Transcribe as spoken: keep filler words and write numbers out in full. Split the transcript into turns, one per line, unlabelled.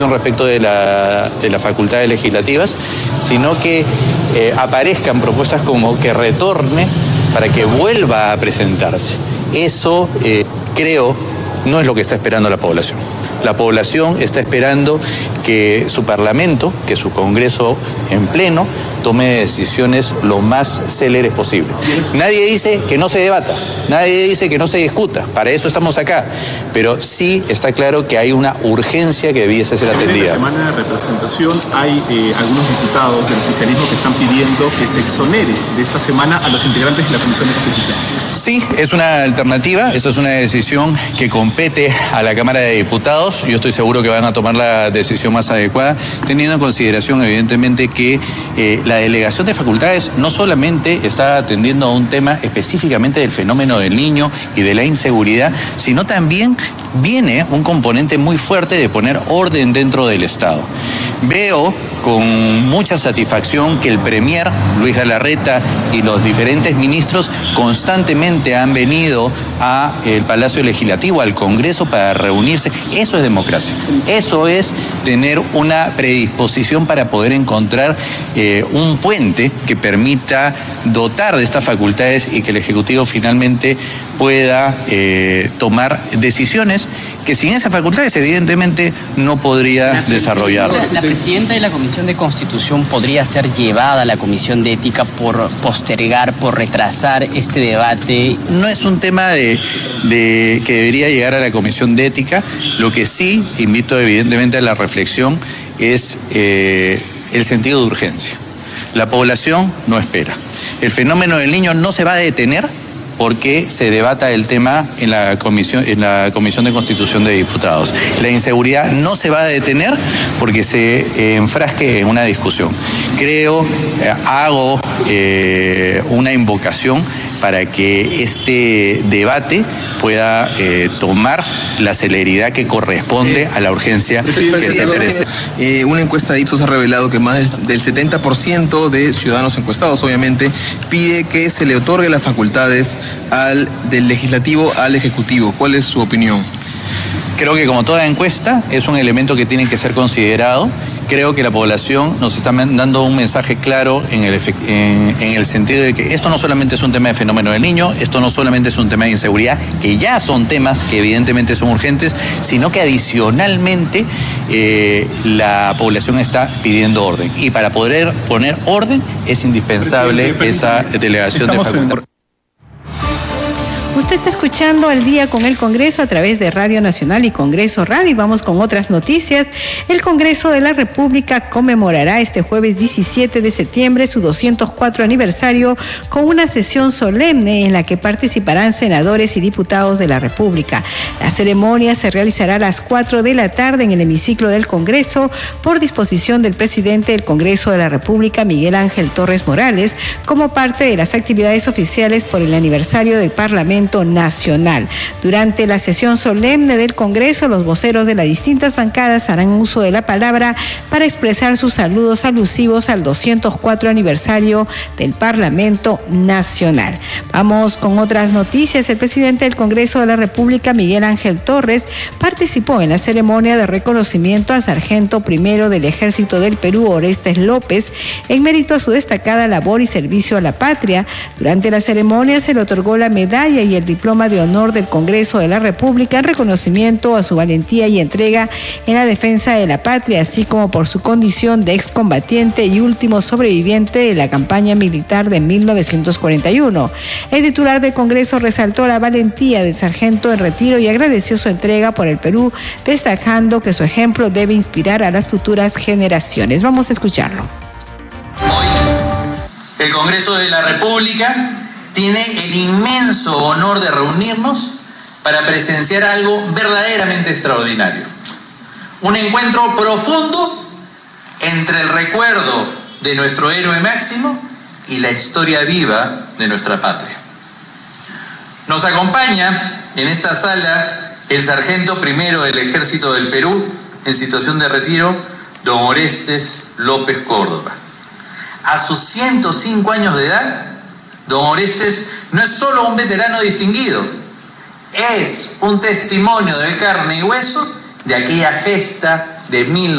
respecto de, la, de las facultades legislativas, sino que eh, aparezcan propuestas como que retorne para que vuelva a presentarse. Eso eh, creo no es lo que está esperando la población. La población está esperando que su Parlamento, que su Congreso en pleno, tome decisiones lo más céleres posible. Nadie dice que no se debata, nadie dice que no se discuta, para eso estamos acá, pero sí está claro que hay una urgencia que debiese ser atendida.
En la semana de representación hay eh, algunos diputados del oficialismo que están pidiendo que se exonere de esta semana a los integrantes de la Comisión de Constitución.
Sí, es una alternativa, esa es una decisión que compete a la Cámara de Diputados. Yo estoy seguro que van a tomar la decisión más adecuada, teniendo en consideración evidentemente que eh, la delegación de facultades no solamente está atendiendo a un tema específicamente del fenómeno del niño y de la inseguridad, sino también viene un componente muy fuerte de poner orden dentro del Estado. Veo con mucha satisfacción que el Premier, Luis Galarreta, y los diferentes ministros constantemente han venido al Palacio Legislativo, al Congreso, para reunirse. Eso es democracia. Eso es tener una predisposición para poder encontrar eh, un puente que permita dotar de estas facultades y que el Ejecutivo finalmente pueda eh, tomar decisiones que sin esas facultades evidentemente no podría desarrollar.
La, la presidenta de la Comisión de Constitución podría ser llevada a la Comisión de Ética por postergar, por retrasar este debate.
No es un tema de, de que debería llegar a la Comisión de Ética. Lo que sí invito evidentemente a la reflexión es eh, el sentido de urgencia. La población no espera. El fenómeno del niño no se va a detener porque se debata el tema en la comisión, en la Comisión de Constitución de Diputados. La inseguridad no se va a detener porque se eh, enfrasque en una discusión. Creo, eh, hago eh, una invocación para que este debate pueda eh, tomar la celeridad que corresponde a la urgencia que se merece.
Eh, una encuesta de Ipsos ha revelado que más del setenta por ciento de ciudadanos encuestados, obviamente, pide que se le otorgue las facultades al, del legislativo al ejecutivo. ¿Cuál es su opinión?
Creo que como toda encuesta es un elemento que tiene que ser considerado. Creo que la población nos está dando un mensaje claro en el, en, en el sentido de que esto no solamente es un tema de fenómeno del niño, esto no solamente es un tema de inseguridad, que ya son temas que evidentemente son urgentes, sino que adicionalmente eh, la población está pidiendo orden. Y para poder poner orden es indispensable esa delegación de facultades.
Usted está escuchando Al Día con el Congreso a través de Radio Nacional y Congreso Radio. Y vamos con otras noticias. El Congreso de la República conmemorará este jueves diecisiete de septiembre su doscientos cuatro aniversario con una sesión solemne en la que participarán senadores y diputados de la República. La ceremonia se realizará a las cuatro de la tarde en el hemiciclo del Congreso por disposición del presidente del Congreso de la República, Miguel Ángel Torres Morales, como parte de las actividades oficiales por el aniversario del Parlamento Nacional. Durante la sesión solemne del Congreso, los voceros de las distintas bancadas harán uso de la palabra para expresar sus saludos alusivos al doscientos cuatro aniversario del Parlamento Nacional. Vamos con otras noticias. El presidente del Congreso de la República, Miguel Ángel Torres, participó en la ceremonia de reconocimiento al sargento primero del Ejército del Perú, Orestes López, en mérito a su destacada labor y servicio a la patria. Durante la ceremonia se le otorgó la medalla y el diploma de honor del Congreso de la República en reconocimiento a su valentía y entrega en la defensa de la patria, así como por su condición de excombatiente y último sobreviviente de la campaña militar de mil novecientos cuarenta y uno. El titular del Congreso resaltó la valentía del sargento en retiro y agradeció su entrega por el Perú, destacando que su ejemplo debe inspirar a las futuras generaciones. Vamos a escucharlo.
Hoy, el Congreso de la República tiene el inmenso honor de reunirnos para presenciar algo verdaderamente extraordinario. Un encuentro profundo entre el recuerdo de nuestro héroe máximo y la historia viva de nuestra patria. Nos acompaña en esta sala el sargento primero del Ejército del Perú, en situación de retiro, don Orestes López Córdoba. A sus ciento cinco años de edad, don Orestes no es solo un veterano distinguido, es un testimonio de carne y hueso de aquella gesta de mil novecientos